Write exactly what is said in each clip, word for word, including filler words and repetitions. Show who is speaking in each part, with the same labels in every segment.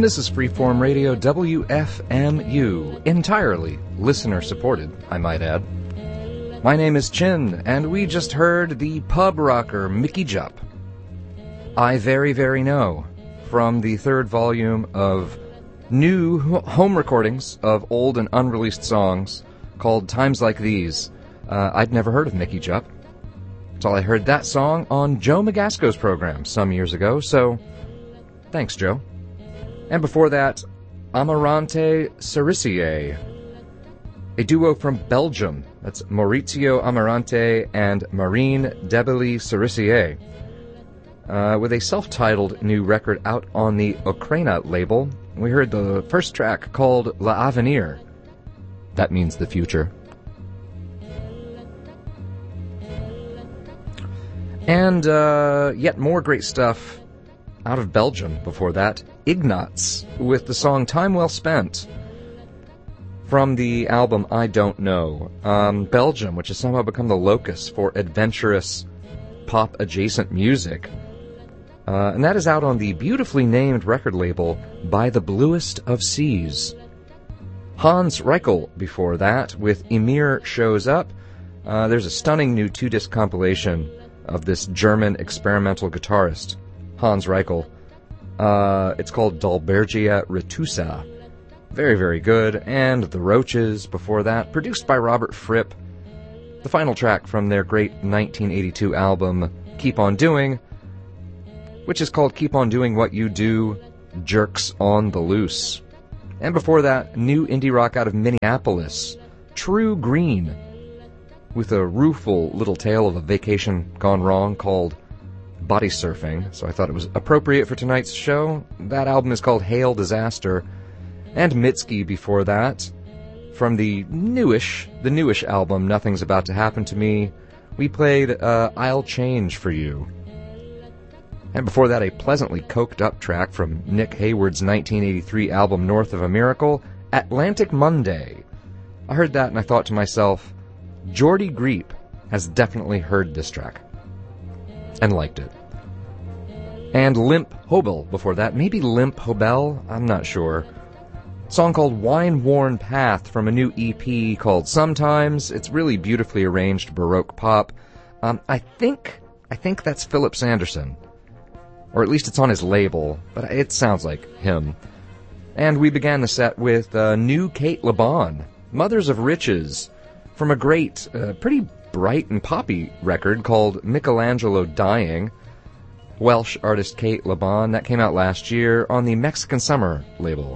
Speaker 1: And this is Freeform Radio W F M U, entirely listener-supported, I might add. My name is Chin, and we just heard the pub rocker Mickey Jupp. I Very Very Know, from the third volume of new home recordings of old and unreleased songs called Times Like These. Uh, I'd never heard of Mickey Jupp until I heard that song on Joe Magasco's program some years ago, so thanks, Joe. And before that, Amarante Cerisier, a duo from Belgium. That's Maurizio Amarante and Marine Debeli Cerisier, uh, with a self-titled new record out on the Okraina label. We heard the first track called L'Avenir. That means the future. And uh, yet more great stuff out of Belgium before that. Ignatz with the song Time Well Spent from the album I Don't Know. Um, Belgium, which has somehow become the locus for adventurous pop-adjacent music. Uh, and that is out on the beautifully named record label By the Bluest of Seas. Hans Reichel before that with Emir Shows Up. Uh, there's a stunning new two-disc compilation of this German experimental guitarist, Hans Reichel. Uh, it's called Dalbergia Retusa. Very, very good. And The Roaches before that, produced by Robert Fripp. The final track from their great nineteen eighty-two album, Keep On Doing, which is called Keep On Doing What You Do, Jerks on the Loose. And before that, new indie rock out of Minneapolis, True Green, with a rueful little tale of a vacation gone wrong called Body Surfing, so I thought it was appropriate for tonight's show. That album is called Hail Disaster. And Mitski before that, from the newish, the newish album Nothing's About to Happen to Me, we played uh, I'll Change for You. And before that, a pleasantly coked up track from Nick Hayward's nineteen eighty-three album North of a Miracle, Atlantic Monday. I heard that and I thought to myself, Jordy Greep has definitely heard this track and liked it. And Limp Hobel before that. Maybe Limp Hobel? I'm not sure. A song called Wine-Worn Path from a new E P called Sometimes. It's really beautifully arranged Baroque pop. Um, I think, I think that's Philip Sanderson. Or at least it's on his label, but it sounds like him. And we began the set with uh, new Kate Laban, Mothers of Riches, from a great, uh, pretty bright and poppy record called Michelangelo Dying. Welsh artist Kate Laban, that came out last year on the Mexican Summer label.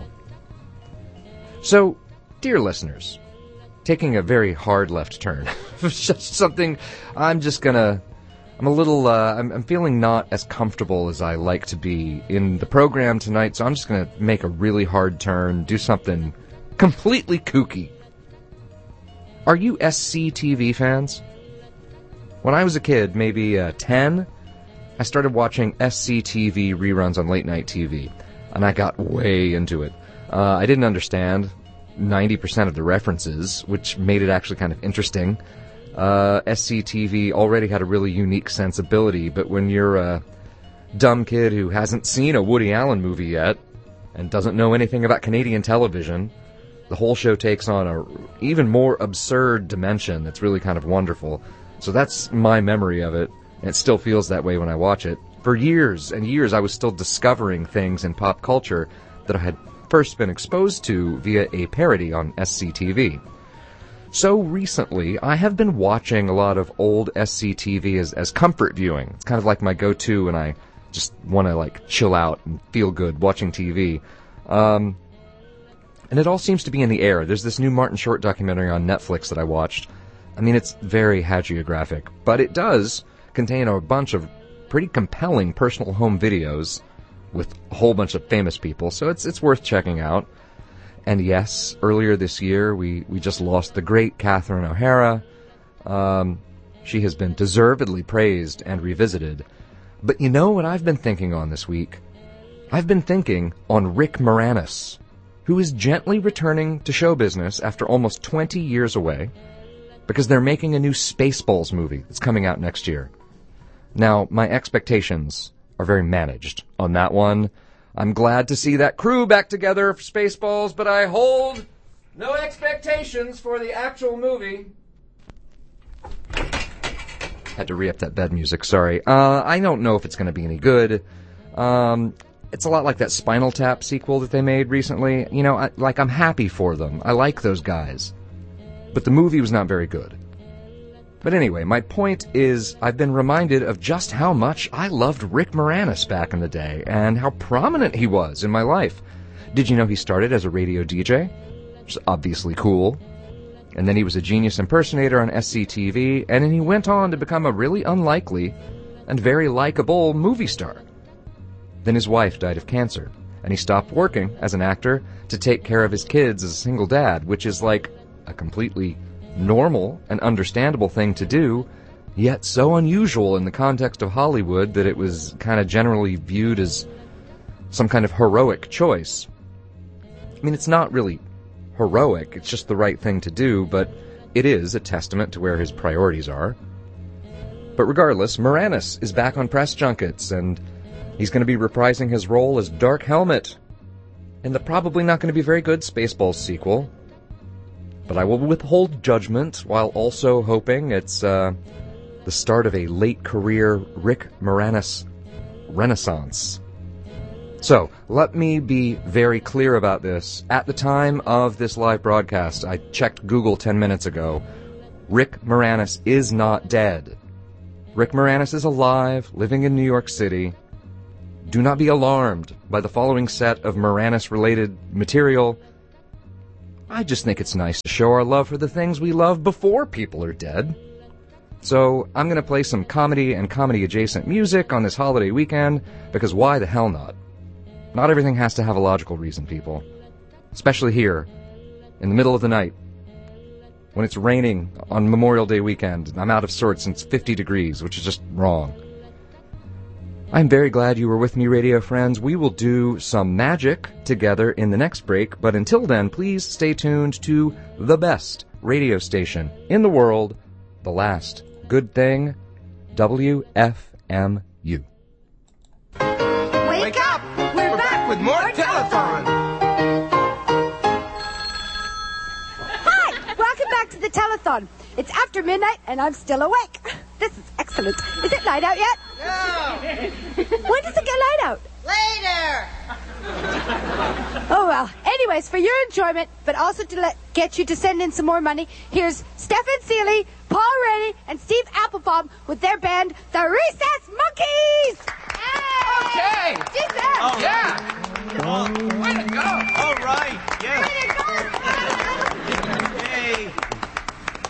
Speaker 1: So, dear listeners, taking a very hard left turn, just something I'm just gonna, I'm a little, uh, I'm, I'm feeling not as comfortable as I like to be in the program tonight, so I'm just gonna make a really hard turn, do something completely kooky. Are you S C T V fans? When I was a kid, maybe uh, ten, I started watching S C T V reruns on late night T V, and I got way into it. Uh, I didn't understand ninety percent of the references, which made it actually kind of interesting. Uh, S C T V already had a really unique sensibility, but when you're a dumb kid who hasn't seen a Woody Allen movie yet, and doesn't know anything about Canadian television, the whole show takes on a even more absurd dimension that's really kind of wonderful. So that's my memory of it, and it still feels that way when I watch it. For years and years, I was still discovering things in pop culture that I had first been exposed to via a parody on S C T V. So recently, I have been watching a lot of old S C T V as, as comfort viewing. It's kind of like my go-to when I just want to, like, chill out and feel good watching T V. Um... And it all seems to be in the air. There's this new Martin Short documentary on Netflix that I watched. I mean, it's very hagiographic, but it does contain a bunch of pretty compelling personal home videos with a whole bunch of famous people, so it's it's worth checking out. And yes, earlier this year, we, we just lost the great Catherine O'Hara. Um, she has been deservedly praised and revisited. But you know what I've been thinking on this week? I've been thinking on Rick Moranis, who is gently returning to show business after almost twenty years away, because they're making a new Spaceballs movie that's coming out next year. Now, my expectations are very managed on that one. I'm glad to see that crew back together for Spaceballs, but I hold no expectations for the actual movie. Had to re-up that bed music, sorry. Uh, I don't know if it's going to be any good. Um, it's a lot like that Spinal Tap sequel that they made recently. You know, I, like, I'm happy for them. I like those guys. But the movie was not very good. But anyway, my point is I've been reminded of just how much I loved Rick Moranis back in the day, and how prominent he was in my life. Did you know he started as a radio D J? Which is obviously cool. And then he was a genius impersonator on S C T V, and then he went on to become a really unlikely and very likable movie star. Then his wife died of cancer, and he stopped working as an actor to take care of his kids as a single dad, which is like a completely normal and understandable thing to do, yet so unusual in the context of Hollywood that it was kind of generally viewed as some kind of heroic choice. I mean, it's not really heroic, it's just the right thing to do, but it is a testament to where his priorities are. But regardless, Moranis is back on press junkets, and he's going to be reprising his role as Dark Helmet in the probably not going to be very good Spaceballs sequel. But I will withhold judgment while also hoping it's uh, the start of a late-career Rick Moranis renaissance. So, let me be very clear about this. At the time of this live broadcast, I checked Google ten minutes ago, Rick Moranis is not dead. Rick Moranis is alive, living in New York City. Do not be alarmed by the following set of Moranis-related material. I just think it's nice to show our love for the things we love before people are dead. So, I'm going to play some comedy and comedy-adjacent music on this holiday weekend, because why the hell not? Not everything has to have a logical reason, people. Especially here, in the middle of the night, when it's raining on Memorial Day weekend. I'm out of sorts and it's fifty degrees, which is just wrong. I'm very glad you were with me, radio friends. We will do some magic together in the next break, but until then, please stay tuned to the best radio station in the world, The Last Good Thing, W F M U.
Speaker 2: Wake up! We're back with more Telethon!
Speaker 3: Hi! Welcome back to the Telethon. It's after midnight and I'm still awake. This is excellent. Is it light out yet?
Speaker 2: No!
Speaker 3: When does it get light out?
Speaker 2: Later!
Speaker 3: Oh, well. Anyways, for your enjoyment, but also to let, get you to send in some more money, here's Stephen Seeley, Paul Rainey, and Steve Applebaum with their band, The Recess Monkeys!